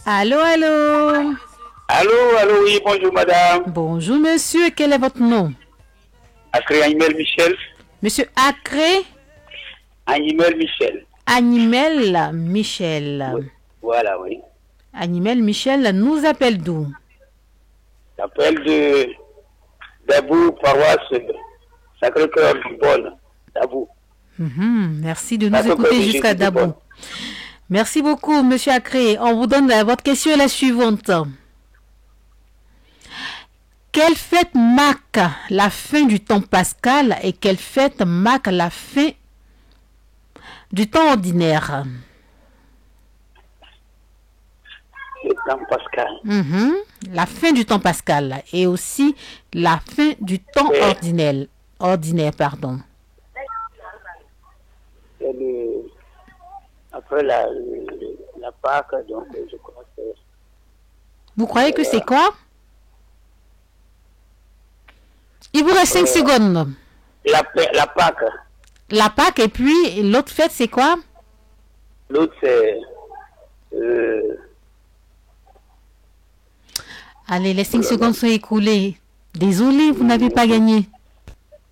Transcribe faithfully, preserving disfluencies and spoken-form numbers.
Allô, allô. Allô, allô, oui, bonjour madame. Bonjour monsieur, quel est votre nom? Acré Animel Michel. Monsieur Acré Animel Michel. Animel Michel. Oui. Voilà, oui. Animel Michel nous appelle d'où? J'appelle de Dabou, paroisse Sacré-Cœur du Bon. Dabou. Mm-hmm. Merci de nous Sacré-Cœur écouter de jusqu'à Jésus du Dabou. Bon. Merci beaucoup, monsieur Acré. On vous donne la, votre question est la suivante. Quelle fête marque la fin du temps pascal et quelle fête marque la fin du temps ordinaire? Le temps pascal. Mm-hmm. La fin du temps pascal et aussi la fin du temps Oui. ordinaire. Ordinaire, pardon. C'est le... Après la, le- la Pâque, donc je crois que c'est... Vous croyez que c'est quoi? Il vous reste cinq Euh, secondes. La, la Pâque. La Pâque et puis l'autre fête, c'est quoi? L'autre, c'est... Euh, Allez, les cinq secondes sont écoulées. Désolé, vous n'avez pas gagné.